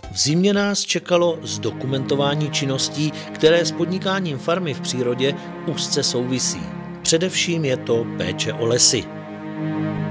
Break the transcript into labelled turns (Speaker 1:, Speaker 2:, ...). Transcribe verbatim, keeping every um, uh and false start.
Speaker 1: V zimě nás čekalo zdokumentování činností, které s podnikáním farmy v přírodě úzce souvisí. Především je to péče o lesy.